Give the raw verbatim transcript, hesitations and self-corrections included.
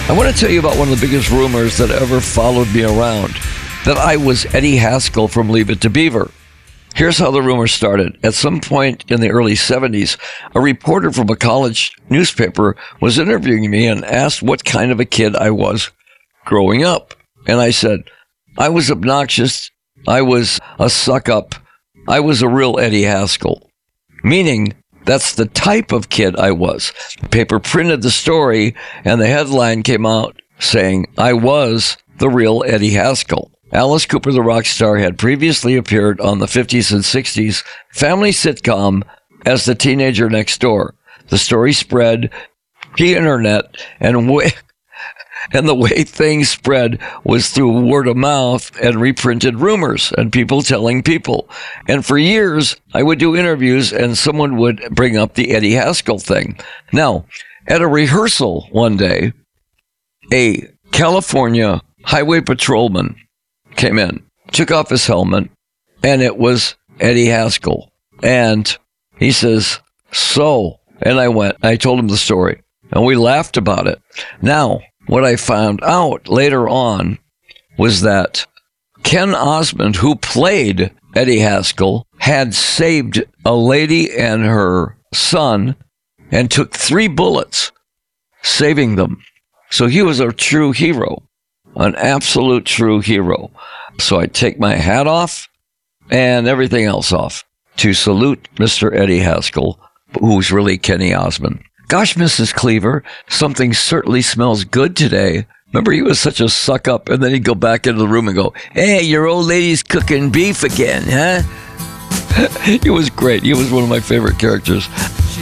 I want to tell you about one of the biggest rumors that ever followed me around, that I was Eddie Haskell from Leave It to Beaver. Here's how the rumor started. At some point in the early seventies, a reporter from a college newspaper was interviewing me and asked what kind of a kid I was growing up. And I said, I was obnoxious. I was a suck-up. I was a real Eddie Haskell. Meaning, that's the type of kid I was. The paper printed the story, and the headline came out saying, I was the real Eddie Haskell. Alice Cooper, the rock star, had previously appeared on the fifties and sixties family sitcom as the teenager next door. The story spread the internet, and way, and the way things spread was through word of mouth and reprinted rumors and people telling people. And for years, I would do interviews and someone would bring up the Eddie Haskell thing. Now, at a rehearsal one day, a California highway patrolman came in, took off his helmet, and it was Eddie Haskell. And he says, so, and I went, I told him the story, and we laughed about it. Now, what I found out later on was that Ken Osmond, who played Eddie Haskell, had saved a lady and her son and took three bullets, saving them. So he was a true hero, an absolute true hero. So I take my hat off and everything else off to salute Mister Eddie Haskell, who's really Kenny Osmond. Gosh, Missus Cleaver, something certainly smells good today. Remember, he was such a suck-up, and then he'd go back into the room and go, hey, your old lady's cooking beef again, huh? He was great. He was one of my favorite characters.